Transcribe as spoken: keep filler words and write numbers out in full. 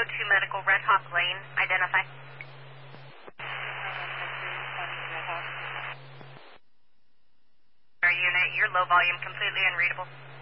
two Medical, Red Hawk Lane. Identify. Our unit, you're low volume, completely unreadable.